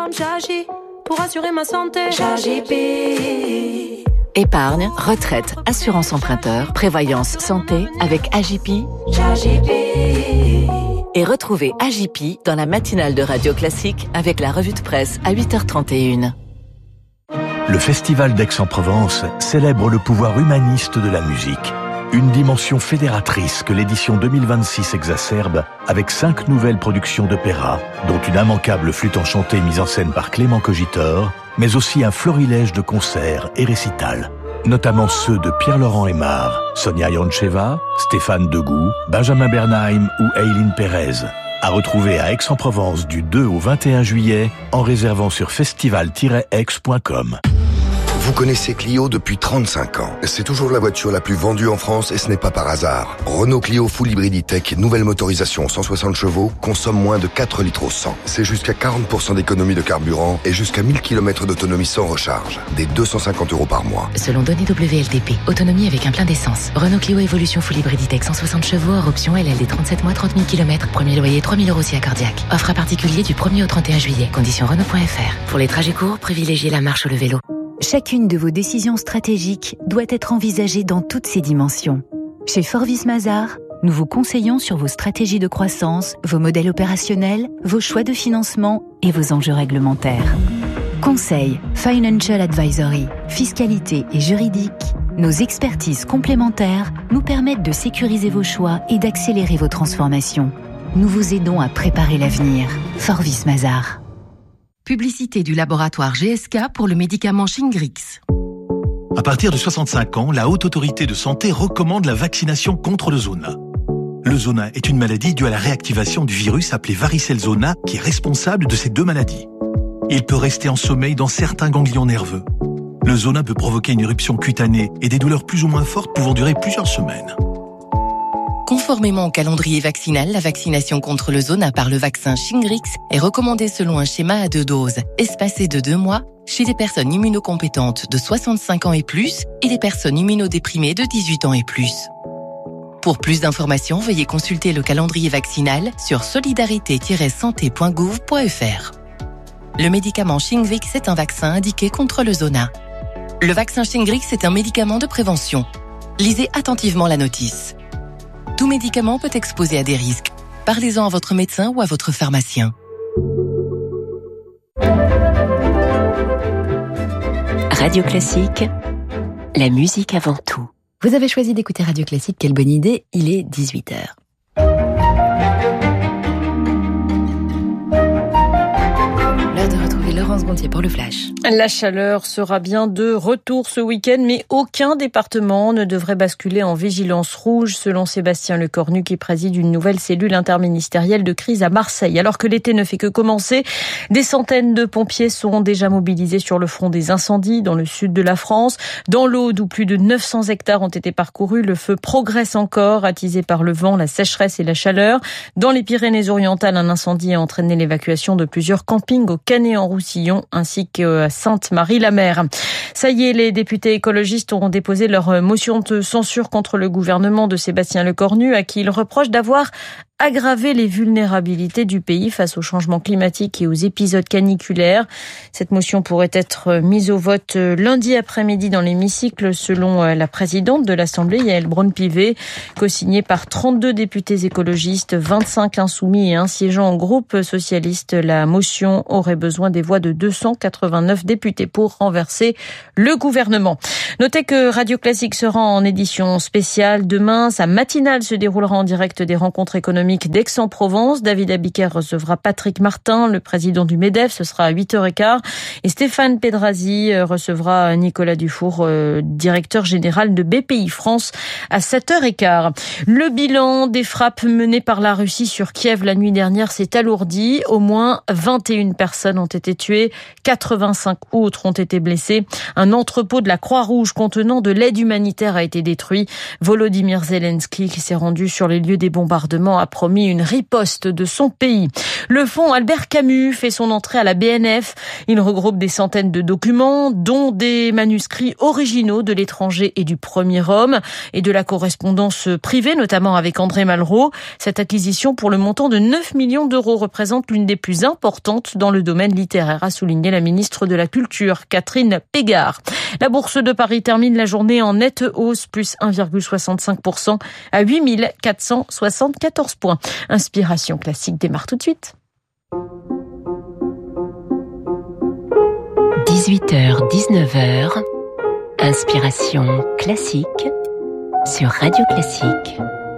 J'agis pour assurer ma santé. J'agis. Épargne, retraite, assurance emprunteur, prévoyance santé avec AJP. Et retrouvez AJP dans la matinale de Radio Classique avec la revue de presse à 8h31. Le Festival d'Aix-en-Provence célèbre le pouvoir humaniste de la musique. Une dimension fédératrice que l'édition 2026 exacerbe avec 5 nouvelles productions d'opéra, dont une immanquable flûte enchantée mise en scène par Clément Cogitor, mais aussi un florilège de concerts et récitals, notamment ceux de Pierre-Laurent Aimard, Sonia Yoncheva, Stéphane Degout, Benjamin Bernheim ou Eileen Pérez. À retrouver à Aix-en-Provence du 2 au 21 juillet en réservant sur festival-aix.com. Vous connaissez Clio depuis 35 ans. C'est toujours la voiture la plus vendue en France et ce n'est pas par hasard. Renault Clio Full Hybrid E-Tech, nouvelle motorisation 160 chevaux, consomme moins de 4 litres au 100. C'est jusqu'à 40% d'économie de carburant et jusqu'à 1000 km d'autonomie sans recharge. Des 250 € par mois. Selon données WLTP, autonomie avec un plein d'essence. Renault Clio Evolution Full Hybrid E-Tech 160 chevaux, hors option LLD 37 mois, 30 000 km. Premier loyer 3 000 € si accordiaque. Offre à particulier du 1er au 31 juillet. Conditions Renault.fr. Pour les trajets courts, privilégiez la marche ou le vélo. Chacune de vos décisions stratégiques doit être envisagée dans toutes ses dimensions. Chez Forvis Mazars, nous vous conseillons sur vos stratégies de croissance, vos modèles opérationnels, vos choix de financement et vos enjeux réglementaires. Conseil, Financial Advisory, fiscalité et juridique, nos expertises complémentaires nous permettent de sécuriser vos choix et d'accélérer vos transformations. Nous vous aidons à préparer l'avenir. Forvis Mazars. Publicité du laboratoire GSK pour le médicament Shingrix. À partir de 65 ans, la Haute Autorité de Santé recommande la vaccination contre le zona. Le zona est une maladie due à la réactivation du virus appelé varicelle zona qui est responsable de ces deux maladies. Il peut rester en sommeil dans certains ganglions nerveux. Le zona peut provoquer une éruption cutanée et des douleurs plus ou moins fortes pouvant durer plusieurs semaines. Conformément au calendrier vaccinal, la vaccination contre le zona par le vaccin Shingrix est recommandée selon un schéma à 2 doses, espacé de 2 mois, chez les personnes immunocompétentes de 65 ans et plus et les personnes immunodéprimées de 18 ans et plus. Pour plus d'informations, veuillez consulter le calendrier vaccinal sur solidarité-santé.gouv.fr. Le médicament Shingrix est un vaccin indiqué contre le zona. Le vaccin Shingrix est un médicament de prévention. Lisez attentivement la notice. Tout médicament peut exposer à des risques. Parlez-en à votre médecin ou à votre pharmacien. Radio Classique, la musique avant tout. Vous avez choisi d'écouter Radio Classique, quelle bonne idée, il est 18h. L'heure de retrouver Laurence Gontier pour le Flash. La chaleur sera bien de retour ce week-end, mais aucun département ne devrait basculer en vigilance rouge, selon Sébastien Lecornu, qui préside une nouvelle cellule interministérielle de crise à Marseille. Alors que l'été ne fait que commencer, des centaines de pompiers sont déjà mobilisés sur le front des incendies dans le sud de la France. Dans l'Aude, où plus de 900 hectares ont été parcourus, le feu progresse encore, attisé par le vent, la sécheresse et la chaleur. Dans les Pyrénées-Orientales, un incendie a entraîné l'évacuation de plusieurs campings au Canet-en-Roussillon, ainsi qu'à Sainte-Marie-la-Mer. Ça y est, les députés écologistes ont déposé leur motion de censure contre le gouvernement de Sébastien Lecornu, à qui ils reprochent d'avoir aggraver les vulnérabilités du pays face au changement climatique et aux épisodes caniculaires. Cette motion pourrait être mise au vote lundi après-midi dans l'hémicycle, selon la présidente de l'Assemblée, Yaël Braun-Pivet, co-signée par 32 députés écologistes, 25 insoumis et un siégeant en groupe socialiste. La motion aurait besoin des voix de 289 députés pour renverser le gouvernement. Notez que Radio Classique sera en édition spéciale demain. Sa matinale se déroulera en direct des rencontres économiques d'Aix-en-Provence. David Abiker recevra Patrick Martin, le président du MEDEF, ce sera à 8h15. Et Stéphane Pedrazi recevra Nicolas Dufour, directeur général de BPI France, à 7h15. Le bilan des frappes menées par la Russie sur Kiev la nuit dernière s'est alourdi. Au moins 21 personnes ont été tuées, 85 autres ont été blessées. Un entrepôt de la Croix-Rouge contenant de l'aide humanitaire a été détruit. Volodymyr Zelensky, qui s'est rendu sur les lieux des bombardements, a promis une riposte de son pays. Le fonds Albert Camus fait son entrée à la BNF. Il regroupe des centaines de documents, dont des manuscrits originaux de l'étranger et du premier homme, et de la correspondance privée, notamment avec André Malraux. Cette acquisition pour le montant de 9 millions d'euros représente l'une des plus importantes dans le domaine littéraire, a souligné la ministre de la Culture, Catherine Pégard. La bourse de Paris termine la journée en nette hausse, plus 1,65% à 8 474 points. Inspiration classique démarre tout de suite. 18h-19h, Inspiration classique sur Radio Classique.